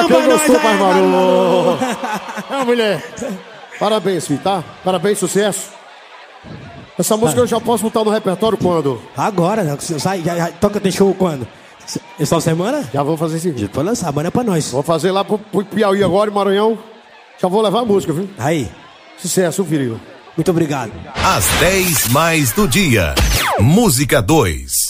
quem gostou, Pai Maru. É, mulher. Parabéns, filho, tá? Parabéns, sucesso. Essa música eu já posso botar no repertório quando? Agora, né? Toca tem show quando? Essa semana? Já vou fazer esse vídeo. Pode lançar, manda pra nós. Vou fazer lá pro Piauí agora, em Maranhão. Já vou levar a música, viu? Aí. Sucesso, filho. Muito obrigado. Às 10 mais do dia. Música 2.